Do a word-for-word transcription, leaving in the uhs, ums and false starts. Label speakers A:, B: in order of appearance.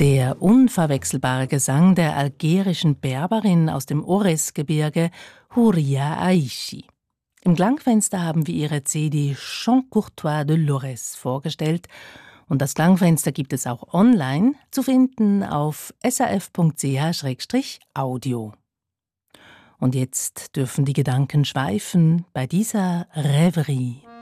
A: Der unverwechselbare Gesang der algerischen Berberin aus dem Ores-Gebirge, Houria Aishi. Im Klangfenster haben wir ihre C D Chants Courtois de l'Ores vorgestellt. Und das Klangfenster gibt es auch online zu finden auf s r f punkt c h slash audio. Und jetzt dürfen die Gedanken schweifen bei dieser Rêverie.